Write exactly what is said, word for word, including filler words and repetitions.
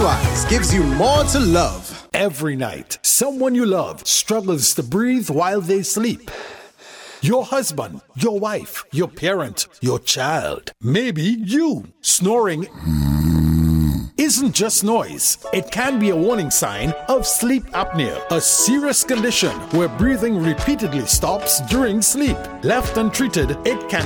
Pennywise gives you more to love. Every night, someone you love struggles to breathe while they sleep. Your husband, your wife, your parent, your child, maybe you. Snoring isn't just noise. It can be a warning sign of sleep apnea, a serious condition where breathing repeatedly stops during sleep. Left untreated, it can